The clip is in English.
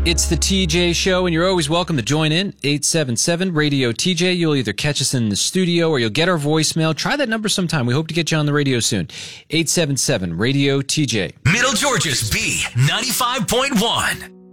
It's the TJ Show, and you're always welcome to join in. 877-RADIO-TJ. You'll either catch us in the studio or you'll get our voicemail. Try that number sometime. We hope to get you on the radio soon. 877-RADIO-TJ. Middle Georgia's B95.1.